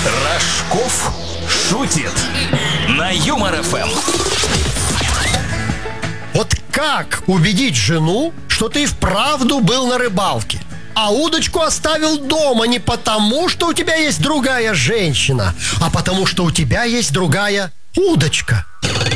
Рожков шутит на Юмор ФМ. Вот как убедить жену, что ты вправду был на рыбалке, а удочку оставил дома не потому, что у тебя есть другая женщина, а потому, что у тебя есть другая удочка?